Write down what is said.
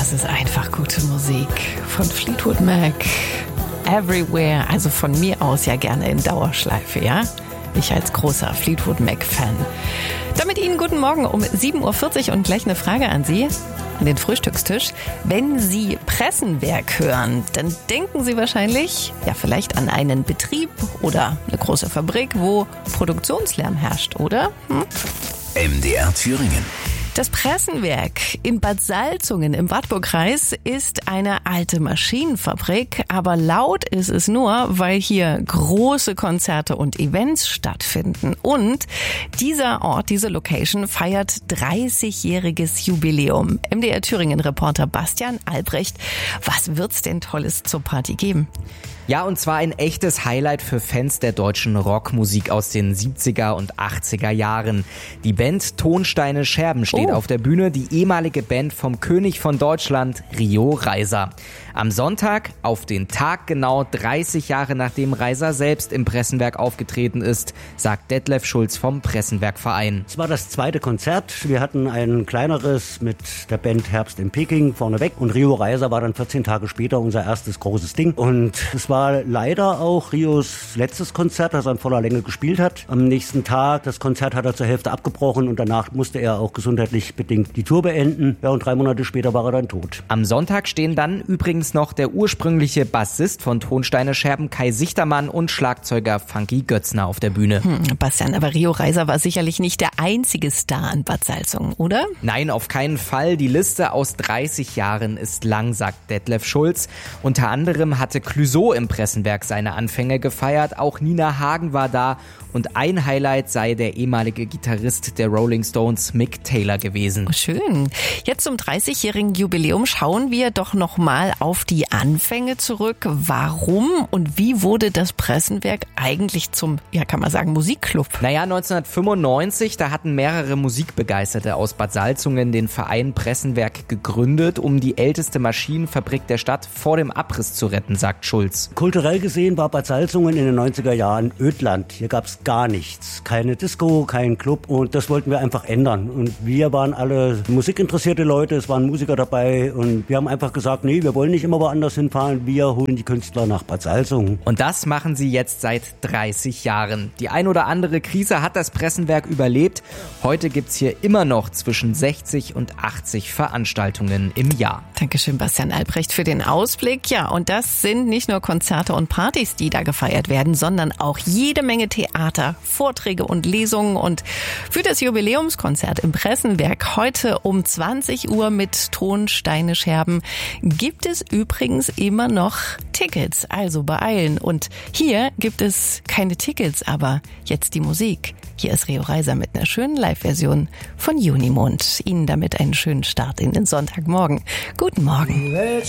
Das ist einfach gute Musik von Fleetwood Mac. Everywhere, also von mir aus ja gerne in Dauerschleife, ja? Ich als großer Fleetwood Mac-Fan. Damit Ihnen guten Morgen um 7.40 Uhr und gleich eine Frage an Sie, an den Frühstückstisch. Wenn Sie Pressenwerk hören, dann denken Sie wahrscheinlich, ja vielleicht an einen Betrieb oder eine große Fabrik, wo Produktionslärm herrscht, oder? MDR Thüringen. Das Pressenwerk in Bad Salzungen im Wartburgkreis ist eine alte Maschinenfabrik, aber laut ist es nur, weil hier große Konzerte und Events stattfinden. Und dieser Ort, diese Location feiert 30-jähriges Jubiläum. MDR Thüringen-Reporter Bastian Albrecht, was wird's denn Tolles zur Party geben? Ja, und zwar ein echtes Highlight für Fans der deutschen Rockmusik aus den 70er und 80er Jahren. Die Band Tonsteine Scherben steht auf der Bühne, die ehemalige Band vom König von Deutschland, Rio Reiser. Am Sonntag, auf den Tag genau 30 Jahre nachdem Reiser selbst im Pressenwerk aufgetreten ist, sagt Detlef Schulz vom Pressenwerkverein. Es war das zweite Konzert. Wir hatten ein kleineres mit der Band Herbst in Peking vorneweg und Rio Reiser war dann 14 Tage später unser erstes großes Ding. Und es war leider auch Rios letztes Konzert, das er in voller Länge gespielt hat. Am nächsten Tag, das Konzert hat er zur Hälfte abgebrochen und danach musste er auch gesundheitlich bedingt die Tour beenden. Ja, und 3 Monate später war er dann tot. Am Sonntag stehen dann übrigens noch der ursprüngliche Bassist von Tonsteine Scherben, Kai Sichtermann, und Schlagzeuger Funky Götzner auf der Bühne. Bastian, aber Rio Reiser war sicherlich nicht der einzige Star in Bad Salzungen, oder? Nein, auf keinen Fall. Die Liste aus 30 Jahren ist lang, sagt Detlef Schulz. Unter anderem hatte Clouseau im Pressenwerk seine Anfänge gefeiert. Auch Nina Hagen war da. Und ein Highlight sei der ehemalige Gitarrist der Rolling Stones, Mick Taylor, gewesen. Oh, schön. Jetzt zum 30-jährigen Jubiläum schauen wir doch nochmal auf die Anfänge zurück. Warum und wie wurde das Pressenwerk eigentlich zum, ja kann man sagen, Musikclub? Naja, 1995, da hatten mehrere Musikbegeisterte aus Bad Salzungen den Verein Pressenwerk gegründet, um die älteste Maschinenfabrik der Stadt vor dem Abriss zu retten, sagt Schulz. Kulturell gesehen war Bad Salzungen in den 90er Jahren Ödland. Hier gab es gar nichts. Keine Disco, kein Club, und das wollten wir einfach ändern. Und wir waren alle musikinteressierte Leute, es waren Musiker dabei und wir haben einfach gesagt, nee, wir wollen nicht immer woanders hinfahren, wir holen die Künstler nach Bad Salzungen. Und das machen sie jetzt seit 30 Jahren. Die ein oder andere Krise hat das Pressenwerk überlebt. Heute gibt's hier immer noch zwischen 60 und 80 Veranstaltungen im Jahr. Dankeschön, Bastian Albrecht, für den Ausblick. Ja, und das sind nicht nur Konzerte und Partys, die da gefeiert werden, sondern auch jede Menge Theater, Vorträge und Lesungen. Und für das Jubiläumskonzert im Pressenwerk heute um 20 Uhr mit Tonsteine Scherben gibt es übrigens immer noch Tickets. Also beeilen. Und hier gibt es keine Tickets, aber jetzt die Musik. Hier ist Rio Reiser mit einer schönen Live-Version von Junimond. Ihnen damit einen schönen Start in den Sonntagmorgen. Guten Morgen.